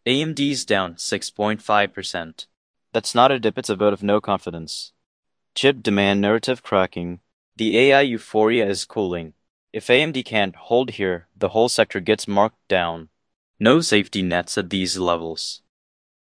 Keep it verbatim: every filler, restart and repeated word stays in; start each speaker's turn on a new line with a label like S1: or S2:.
S1: A M D's down six point five percent. That's not a dip, it's a vote of no confidence. Chip demand narrative cracking. The A I euphoria is cooling. If A M D can't hold here, the whole sector gets marked down. No safety nets at these levels.